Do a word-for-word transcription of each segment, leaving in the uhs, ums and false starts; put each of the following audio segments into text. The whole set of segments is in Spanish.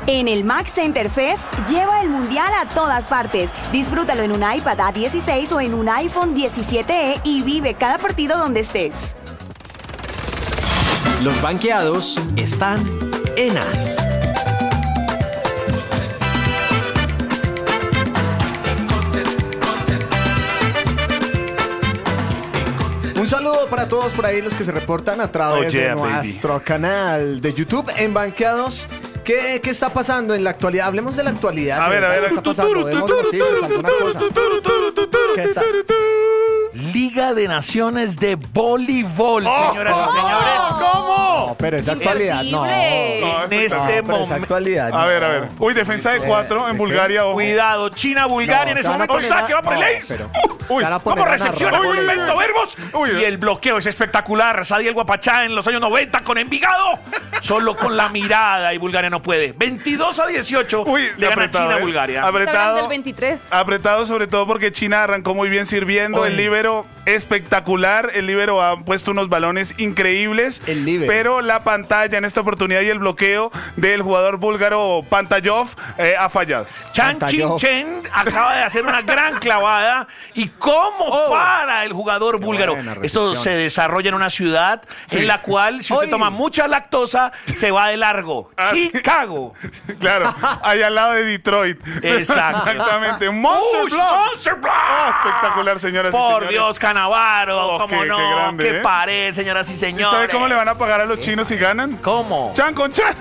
En el Max Center Fest, lleva el Mundial a todas partes. Disfrútalo en un iPad A dieciséis o en un iPhone diecisiete E y vive cada partido donde estés. Los banqueados están en As. Un saludo para todos por ahí los que se reportan a través Oh, yeah, de nuestro baby. canal de YouTube en Banqueados. ¿Qué, ¿Qué está pasando en la actualidad? Hablemos de la actualidad. A de ver, a verdad, ver. ¿qué está pasando? Demos noticias, alguna cosa. ¿Qué está? Liga de Naciones de Voleibol, Oh, señoras oh, y señores. ¿Cómo? No, pero esa actualidad, no. Imperdible. No, En eso este está- No, pero esa momento. actualidad. A no. ver, a ver. Uy, defensa de cuatro en ¿De Bulgaria. Ojo. Cuidado, China-Bulgaria No, en se ese van a momento. poner Saque, a- va por el no, ace. pero- Uy, se van a poner ¿Cómo a recepciona narrar. con invento verbos? Uy. Y el bloqueo es espectacular. Sadiel Guapachá en los años noventa con Envigado. Solo con la mirada y Bulgaria no puede. veintidós a dieciocho Uy, le gana apretado, China a ¿eh? Bulgaria. Está hablando Apretado. del veintitrés. Apretado sobre todo porque China arrancó muy bien sirviendo. Uy. El líbero espectacular. El líbero ha puesto unos balones increíbles. El líbero. Pero la pantalla en esta oportunidad y el bloqueo del jugador búlgaro Pantayov eh, ha fallado. Chan Pantalló. Chin Chen acaba de hacer una gran clavada. ¿Y cómo para el jugador búlgaro? buena Esto recepción. se desarrolla en una ciudad Sí. en la cual, si usted Oy. toma mucha lactosa, se va de largo. Ah, sí. Chicago. Claro, allá al lado de Detroit. Exacto. Exactamente. Monster Ush, Block. Monster Block. Ah, espectacular, señoras y Por señores. Dios, Canavaro, Oh, cómo qué- no, qué qué, grande, ¿eh? pared, señoras y señores. ¿Sabe cómo le van a pagar a los chinos si ganan? ¿Cómo? Chan con chan.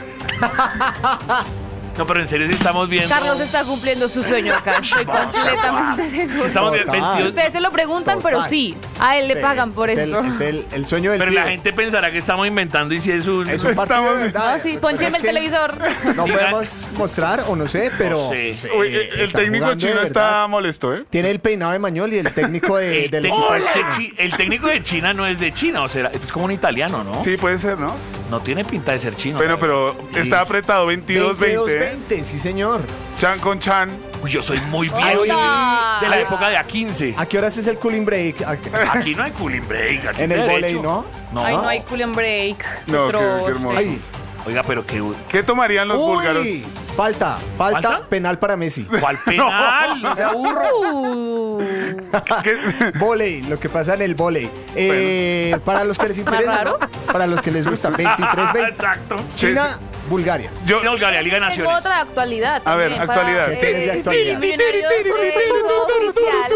No, pero en serio, si estamos viendo. Carlos está cumpliendo su sueño acá. Estoy completamente Si seguro. estamos viendo Total. veintidós. Ustedes se lo preguntan, pero Total. sí. A él le Sí, pagan por es esto. El, es el, el sueño del Pero la pibe. gente pensará que estamos inventando y si es un. Es un partido Estamos- de verdad. No, sí, Pues poncheme es el que televisor. No Diga- podemos mostrar, o no sé, pero... No sé. sí, Uy, el está técnico jugando de chino verdad. está molesto, ¿eh? Tiene el peinado de Mañol y el técnico de, El, del técnico equipo de de Chi- el técnico de China no es de China, o sea, es como un italiano, ¿no? Sí, puede ser, ¿no? No tiene pinta de ser chino. Bueno, la pero está apretado veintidós veinte. veinte, sí señor. Chan con chan. verdad. Uy, yo soy muy Ay, viejo, yo soy no. de la época de A quince. ¿A qué horas es el cooling break? ¿A qué- Aquí no hay cooling break. Aquí En el derecho. volei, ¿no? No. Ay, no hay cool and break. No, qué- Troste. qué hermoso. Ay, Oiga, pero qué. ¿Qué tomarían los búlgaros? uy, falta, falta, ¿Falta? penal para Messi. ¿Cuál penal? No sea burro. Uh. ¿Qué? Voley, lo que pasa en el voley. Eh, para los que les interesa, raro? ¿no? Para los que les gusta, veintitrés veinte. Exacto. China, Bulgaria. Yo, China, Bulgaria, Liga de Tengo Naciones. otra actualidad. A ver, también actualidad. para, ¿Qué tienes de eh, actualidad? Millonarios hizo oficial.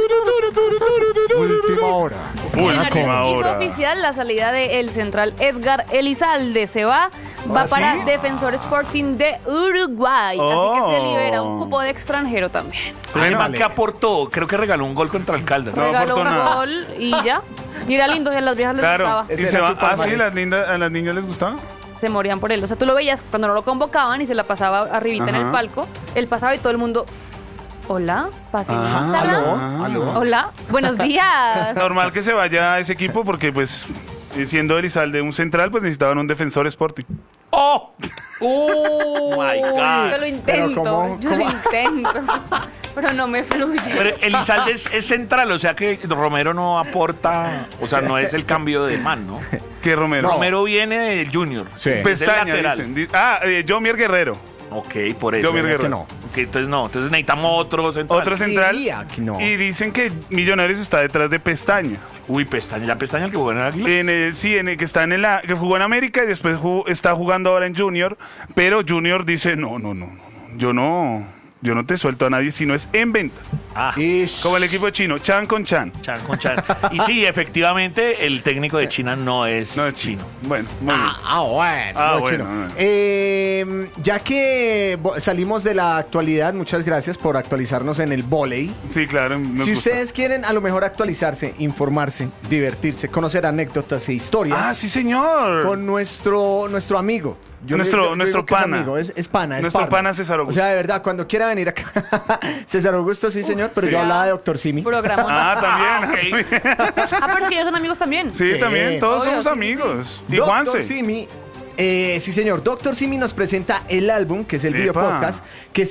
Última hora. Millonarios Última hizo hora. oficial la salida del central Edgar Elizalde. Se va, va ¿Ah, para sí? Defensor Sporting de Uruguay. Así que se Oh. libera un cupo de extranjero también. Pero ese Bueno, man que aportó, creo que regaló un gol contra Alcalde. No, Regaló un afortunado. gol y ya. Y era lindo, y a las viejas les claro. gustaba. Y Ese se era va. su Ah, sí, palmarés. las lindas, a las niñas les gustaba. Se morían por él. O sea, tú lo veías cuando no lo convocaban y se la pasaba arribita en Ajá. el palco. Él pasaba y todo el mundo... Hola, pase mi Ah, Instagram. aló, aló. Hola, buenos días. Normal que se vaya a ese equipo porque, pues, eh, siendo Elizalde un central, pues necesitaban un defensor Sporting. ¡Oh! ¡Oh! ¡My Yo God! lo intento, ¿cómo- yo cómo? lo intento, pero no me fluye. Pero Elizalde es, es central, o sea que Romero no aporta, o sea, no es el cambio de man, ¿no? ¿Qué Romero? Romero viene del Junior. Sí. Es el Pestaña, lateral. dicen. Di- Ah, eh, Jomier Guerrero. Ok, por eso. Yo vi el que Guerrero. no. Ok, entonces no, entonces necesitamos otro central. Otro central. Diría que no. Y dicen que Millonarios está detrás de Pestaña. Uy, Pestaña, ya Pestaña el que jugó en el Águila. En el, sí, en el que está en la que jugó en América y después jugó- está jugando ahora en Junior, pero Junior dice, "No, no, no, no, no, yo no yo no te suelto a nadie si no es en venta." Ah, Ish. Como el equipo chino, Chan con Chan. Chan con Chan. Y sí, efectivamente, el técnico de China no es, No es chino. Bueno, muy bien. Ah, ah, bueno. Ah, no, bueno, chino. bueno. Eh, ya que bo- salimos de la actualidad, muchas gracias por actualizarnos en el volei. Sí, claro. nos Si gusta. ustedes quieren a lo mejor actualizarse, informarse, divertirse, conocer anécdotas e historias Ah, sí, señor. con nuestro, nuestro amigo. Nuestro- le- yo nuestro digo que es pana. amigo, es, es pana, es Nuestro parna. pana César Augusto. O sea, de verdad, cuando quiera venir acá. César Augusto, sí, señor, pero sí. yo hablaba de doctor Simi. Programa. Ah, también. ok. Ah, pero es que ellos son amigos también. Sí, Sí. también. Todos Obvio, somos sí, sí, amigos. Y doctor Juanse. Simi, eh, sí, señor. doctor Simi nos presenta el álbum, que es el Epa. video podcast, que